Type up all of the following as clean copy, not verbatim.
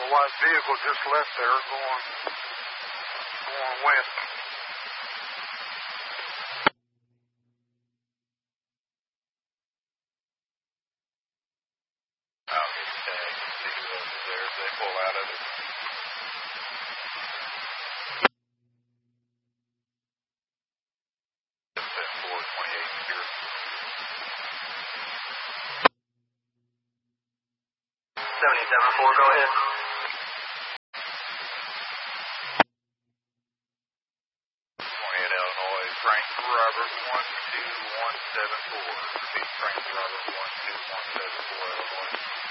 A white vehicle just left there going west. I'll get tagged and see who else is there if they pull out of it. Set 428 here. 77-4, go ahead. Illinois, Frank Robert 12174. Repeat, Frank Robert 12174, Illinois.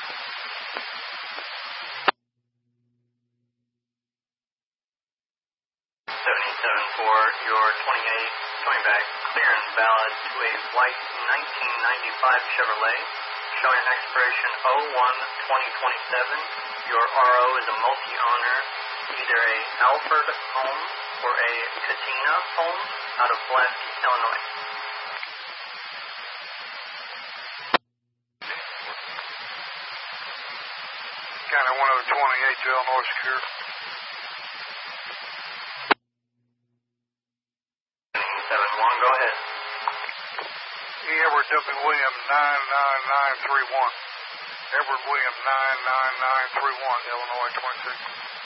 77-4, your 28, coming back, clear and valid to a white 1995 Chevrolet, showing an expiration 01-2027. Your RO is a multi-owner, either a Alford home or a Katina home out of Pulaski, Illinois. County 128 to Illinois Secure. 71, go ahead. Edward W. Williams 99931. Edward Williams 99931, Illinois 26.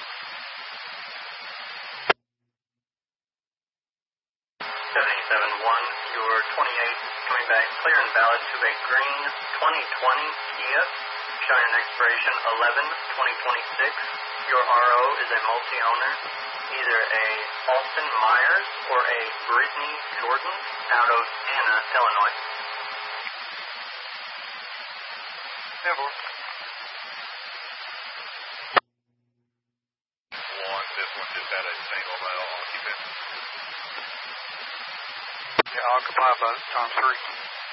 77-1, your 28, coming back clear and valid to a green 2020 Kia, showing an expiration 11-2026. Your RO is a multi-owner, either a Austin Myers or a Brittany Jordan out of Anna, Illinois. Edward. This one just had a single male occupant. Yeah, occupied by times 3.